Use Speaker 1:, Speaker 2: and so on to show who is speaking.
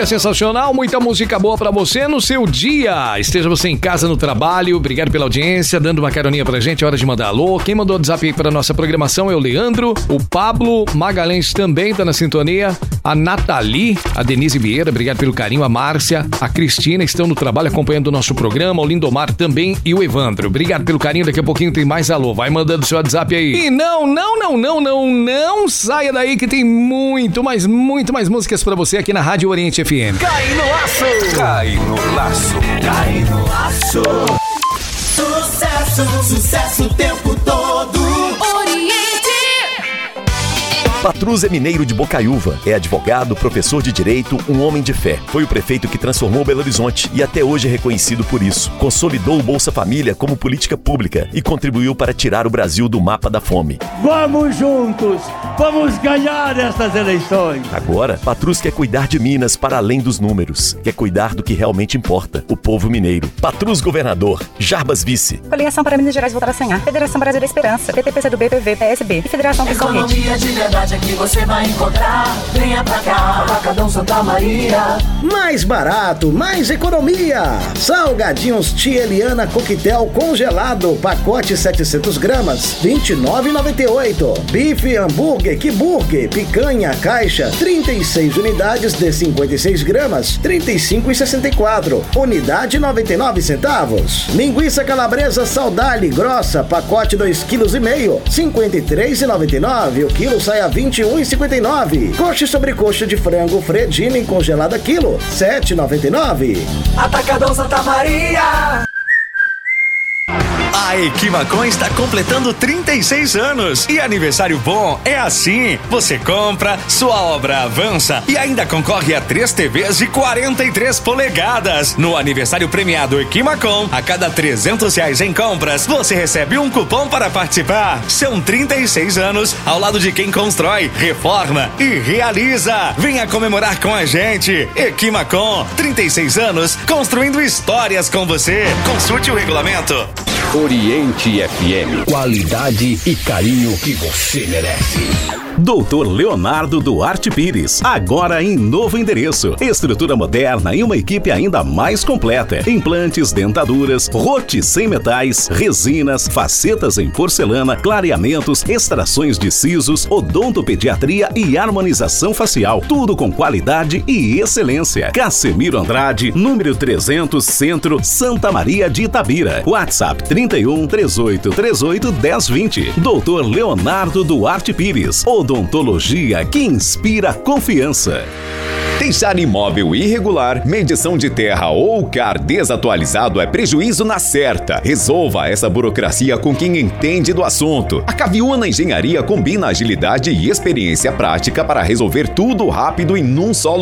Speaker 1: Olha, sensacional, muita música boa pra você no seu dia. Esteja você em casa, no trabalho, obrigado pela audiência, dando uma caroninha pra gente, é hora de mandar alô. Quem mandou o WhatsApp aí pra nossa programação é o Leandro, o Pablo Magalhães também tá na sintonia, a Nathalie, a Denise Vieira, obrigado pelo carinho, a Márcia, a Cristina estão no trabalho acompanhando o nosso programa, o Lindomar também e o Evandro. Obrigado pelo carinho, daqui a pouquinho tem mais alô, vai mandando seu WhatsApp aí. E não saia daí que tem muito mais músicas pra você aqui na Rádio Oriente FM.
Speaker 2: Cai no laço! Cai no laço! Cai no laço! Sucesso o tempo todo! Oriente!
Speaker 3: Patrus é mineiro de Bocaiúva, é advogado, professor de direito, um homem de fé. Foi o prefeito que transformou Belo Horizonte e até hoje é reconhecido por isso. Consolidou o Bolsa Família como política pública e contribuiu para tirar o Brasil do mapa da fome.
Speaker 4: Vamos juntos! Vamos ganhar estas eleições!
Speaker 3: Agora, Patrus quer cuidar de Minas para além dos números. Quer cuidar do que realmente importa, o povo mineiro. Patrus governador, Jarbas vice.
Speaker 5: Coligação para Minas Gerais voltar a sonhar. Federação Brasil da Esperança, PT, PCdoB, PV, PSB e Federação Pessoal Rede.
Speaker 2: Economia de verdade aqui você vai encontrar. Venha pra cá, Atacadão Santa Maria.
Speaker 6: Mais barato, mais economia. Salgadinhos Tia Eliana Coquetel congelado, pacote 700 gramas, R$29,98. Bife hambúrguer Que Burger, picanha caixa, 36 unidades de 56 gramas, R$35,64. Unidade 99 centavos. Linguiça calabresa Saudale grossa, pacote 2,5 kg, R$53,99. O quilo sai a R$21,59. Coxa e sobrecoxa de frango Fredini congelada quilo, R$7,99.
Speaker 2: Atacadão Santa Maria.
Speaker 7: A Equimacom está completando 36 anos e aniversário bom é assim, você compra, sua obra avança e ainda concorre a 3 TVs de 43 polegadas. No aniversário premiado Equimacom, a cada R$300 em compras, você recebe um cupom para participar. São 36 anos ao lado de quem constrói, reforma e realiza. Venha comemorar com a gente. Equimacom, 36 anos construindo histórias com você. Consulte o regulamento.
Speaker 8: Oriente FM. Qualidade e carinho que você merece.
Speaker 9: Dr. Leonardo Duarte Pires, agora em novo endereço. Estrutura moderna e uma equipe ainda mais completa. Implantes, dentaduras, rote sem metais, resinas, facetas em porcelana, clareamentos, extrações de sisos, odontopediatria e harmonização facial. Tudo com qualidade e excelência. Cassemiro Andrade, número 300, Centro, Santa Maria de Itabira. WhatsApp 31 38 38 1020. Dr. Leonardo Duarte Pires. Odontologia que inspira confiança.
Speaker 10: Deixar imóvel irregular, medição de terra ou CAR desatualizado é prejuízo na certa. Resolva essa burocracia com quem entende do assunto. A Caviúna Engenharia combina agilidade e experiência prática para resolver tudo rápido e num só lugar.